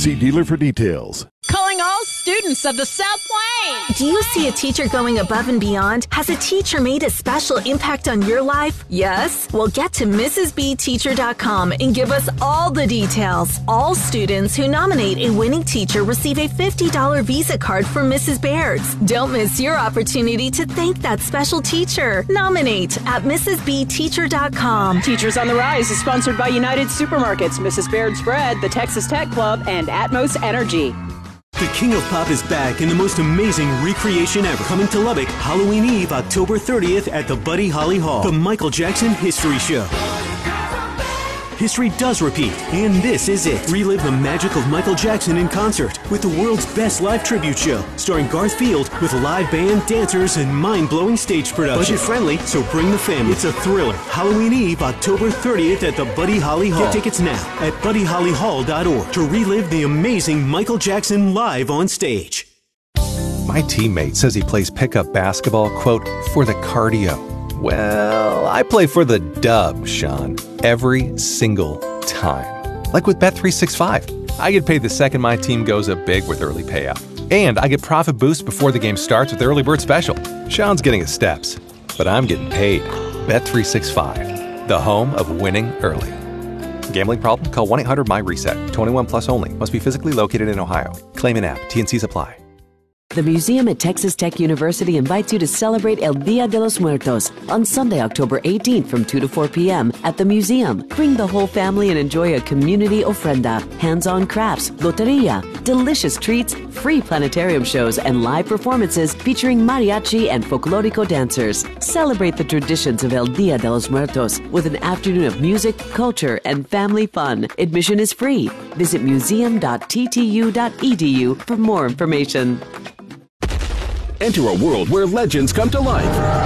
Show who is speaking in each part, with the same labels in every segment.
Speaker 1: See dealer for details.
Speaker 2: Calling all students of the South Plains.
Speaker 3: Do you see a teacher going above and beyond? Has a teacher made a special impact on your life? Yes? Well, get to MrsBTeacher.com and give us all the details. All students who nominate a winning teacher receive a $50 Visa card from Mrs. Baird's. Don't miss your opportunity to thank that special teacher. Nominate at MrsBTeacher.com.
Speaker 2: Teachers on the Rise is sponsored by United Supermarkets, Mrs. Baird's Bread, the Texas Tech Club, and Atmos Energy.
Speaker 4: The King of Pop is back in the most amazing recreation ever. Coming to Lubbock, Halloween Eve, October 30th at the Buddy Holly Hall. The Michael Jackson History Show. History does repeat, and this is it. Relive the magic of Michael Jackson in concert with the world's best live tribute show, starring Garth Field with live band, dancers, and mind-blowing stage production. Budget-friendly, so bring the family. It's a thriller. Halloween Eve, October 30th at the Buddy Holly Hall. Get tickets now at buddyhollyhall.org to relive the amazing Michael Jackson live on stage.
Speaker 5: My teammate says he plays pickup basketball, quote, for the cardio. Well, I play for the dub, Sean, every single time. Like with Bet365. I get paid the second my team goes up big with early payout. And I get profit boost before the game starts with the early bird special. Sean's getting his steps, but I'm getting paid. Bet365, the home of winning early. Gambling problem? Call 1-800-MY-RESET. 21 plus only. Must be physically located in Ohio. Claim in app. T&Cs apply.
Speaker 6: The museum at Texas Tech University invites you to celebrate El Día de los Muertos on Sunday, October 18th from 2 to 4 p.m. at the museum. Bring the whole family and enjoy a community ofrenda, hands-on crafts, loteria, delicious treats, free planetarium shows, and live performances featuring mariachi and folklorico dancers. Celebrate the traditions of El Día de los Muertos with an afternoon of music, culture, and family fun. Admission is free. Visit museum.ttu.edu for more information.
Speaker 7: Enter a world where legends come to life.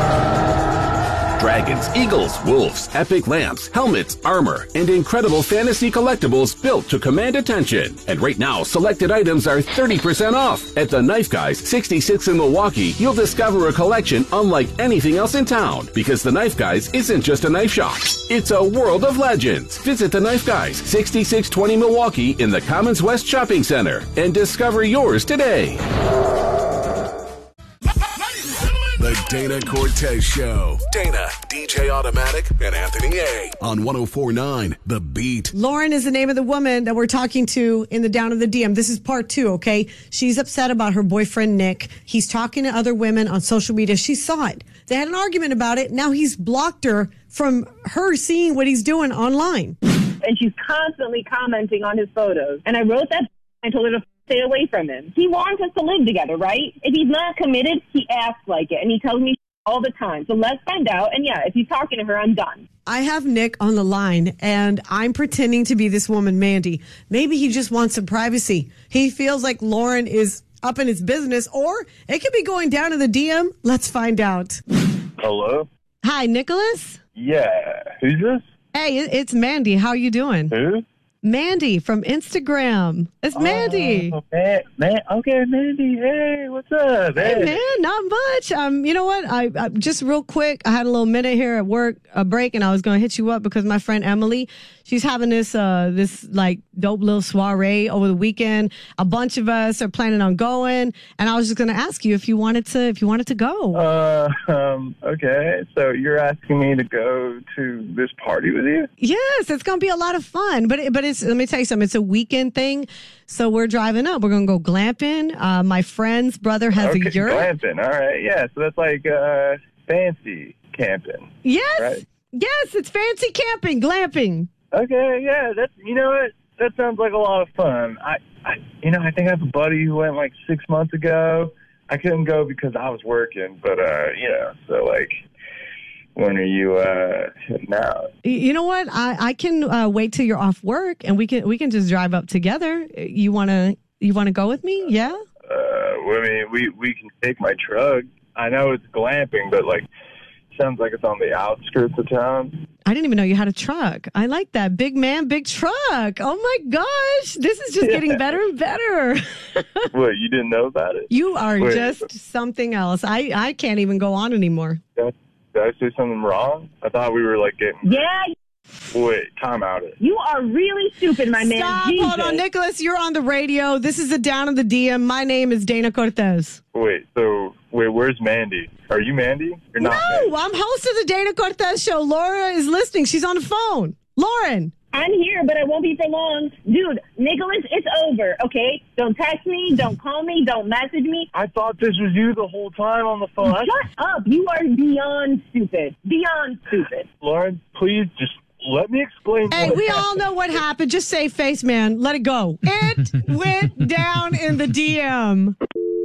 Speaker 7: Dragons, eagles, wolves, epic lamps, helmets, armor, and incredible fantasy collectibles built to command attention. And right now, selected items are 30% off. At the Knife Guys, 66 in Milwaukee, you'll discover a collection unlike anything else in town. Because the Knife Guys isn't just a knife shop. It's a world of legends. Visit the Knife Guys, 6620 Milwaukee in the Commons West Shopping Center and discover yours today.
Speaker 8: The Dana Cortez Show. Dana, DJ Automatic, and Anthony A. on 104.9 The Beat.
Speaker 9: Lauren is the name of the woman that we're talking to in the Down of the DM. This is part 2, okay? She's upset about her boyfriend, Nick. He's talking to other women on social media. She saw it. They had an argument about it. Now he's blocked her from her seeing what he's doing online.
Speaker 10: And she's constantly commenting on his photos. And I wrote that. I told her to stay away from him. He wants us to live together, right? If he's not committed, he acts like it. And he tells me all the time. So let's find out. And yeah, if he's talking to her, I'm done.
Speaker 9: I have Nick on the line, and I'm pretending to be this woman, Mandy. Maybe he just wants some privacy. He feels like Lauren is up in his business, or it could be going down to the DM. Let's find out.
Speaker 11: Hello?
Speaker 9: Hi, Nicholas?
Speaker 11: Yeah. Who's this?
Speaker 9: Hey, it's Mandy. How you doing?
Speaker 11: Who?
Speaker 9: Mandy from Instagram. It's Mandy.
Speaker 11: Okay, Mandy. Hey, what's up?
Speaker 9: Hey, man, not much. You know what? I just real quick, I had a little minute here at work, a break, and I was going to hit you up because my friend Emily, she's having this like dope little soiree over the weekend. A bunch of us are planning on going, and I was just going to ask you if you wanted to go.
Speaker 11: Okay. So you're asking me to go to this party with you?
Speaker 9: Yes, it's going to be a lot of fun. But it's, let me tell you something. It's a weekend thing. So we're driving up. We're going to go glamping. My friend's brother has a yurt.
Speaker 11: Glamping. All right. Yeah. So that's like fancy camping.
Speaker 9: Yes.
Speaker 11: Right?
Speaker 9: Yes, it's fancy camping, glamping.
Speaker 11: Okay. Yeah. You know what? That sounds like a lot of fun. I think I have a buddy who went like 6 months ago. I couldn't go because I was working, but so like, when are you heading out?
Speaker 9: You know what? I can wait till you're off work, and we can just drive up together. You wanna go with me? Yeah.
Speaker 11: I mean, we can take my truck. I know it's glamping, but like, sounds like it's on the outskirts of town.
Speaker 9: I didn't even know you had a truck. I like that. Big man, big truck. Oh my gosh. This is just getting better and better.
Speaker 11: What, you didn't know about it?
Speaker 9: You are just something else. I can't even go on anymore.
Speaker 11: Did I say something wrong? I thought we were like getting...
Speaker 10: Yeah,
Speaker 11: Wait, time out it.
Speaker 10: You are really stupid, my man.
Speaker 9: Stop,
Speaker 10: Jesus.
Speaker 9: hold on. Nicholas, you're on the radio. This is the Down in the DM. My name is Dana Cortez.
Speaker 11: Wait, where's Mandy? Are you Mandy? You're not Mandy.
Speaker 9: No, I'm host of the Dana Cortez Show. Laura is listening. She's on the phone. Lauren.
Speaker 10: I'm here, but I won't be for long. Dude, Nicholas, it's over, okay? Don't text me, don't call me, don't message me.
Speaker 11: I thought this was you the whole time on the phone.
Speaker 10: Shut up. You are beyond stupid. Beyond stupid.
Speaker 11: Lauren, please just let me explain.
Speaker 9: Hey, we all know what happened. Just save face, man. Let it go. It went down in the DM.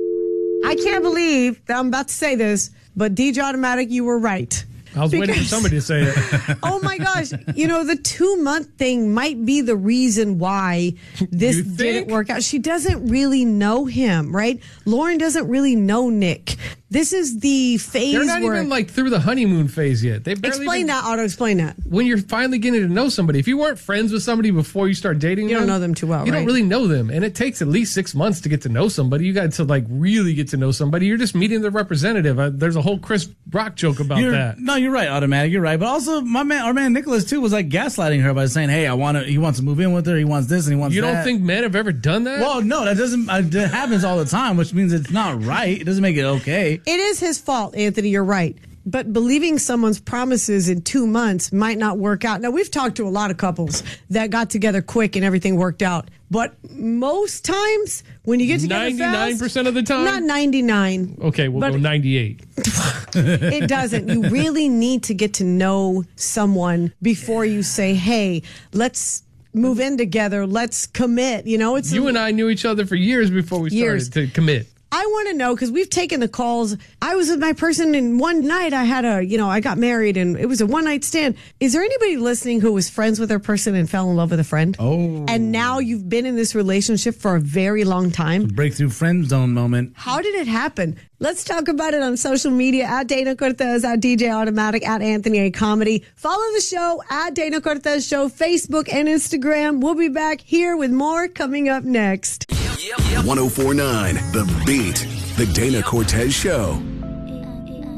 Speaker 9: I can't believe that I'm about to say this, but DJ Automatic, you were right.
Speaker 1: I was waiting for somebody to say it.
Speaker 9: Oh my gosh. You know, the 2-month thing might be the reason why this didn't work out. She doesn't really know him, right? Lauren doesn't really know Nick. This is the phase
Speaker 1: They're not even like through the honeymoon phase yet. They barely
Speaker 9: explain that, Otto. Explain that.
Speaker 1: When you're finally getting to know somebody, if you weren't friends with somebody before you start dating them,
Speaker 9: you don't know them too well.
Speaker 1: You don't really know them, and it takes at least 6 months to get to know somebody. You got to like really get to know somebody. You're just meeting the representative. There's a whole Chris Rock joke about that.
Speaker 12: No, you're right, Automatic. You're right, but also our man Nicholas too was like gaslighting her by saying, "Hey, he wants to move in with her. He wants this and he wants
Speaker 1: You
Speaker 12: that."
Speaker 1: don't think men have ever done that?
Speaker 12: Well, no, that doesn't. That happens all the time, which means it's not right. It doesn't make it okay.
Speaker 9: It is his fault. Anthony, you're right. But believing someone's promises in 2 months might not work out. Now, we've talked to a lot of couples that got together quick and everything worked out. But most times, when you get together
Speaker 1: 99% of the time?
Speaker 9: Not 99.
Speaker 1: Okay, we'll go 98.
Speaker 9: It doesn't. You really need to get to know someone before you say, hey, let's move in together. Let's commit. You know,
Speaker 1: You and I knew each other for years before we started to commit.
Speaker 9: I want to know, because we've taken the calls. I was with my person, and one night I got married, and it was a one-night stand. Is there anybody listening who was friends with their person and fell in love with a friend?
Speaker 12: Oh.
Speaker 9: And now you've been in this relationship for a very long time?
Speaker 12: Breakthrough friend zone moment.
Speaker 9: How did it happen? Let's talk about it on social media, at Dana Cortez, at DJ Automatic, at Anthony A. Comedy. Follow the show, at Dana Cortez Show, Facebook and Instagram. We'll be back here with more coming up next.
Speaker 8: 104.9 The Beat, The Dana Cortez Show.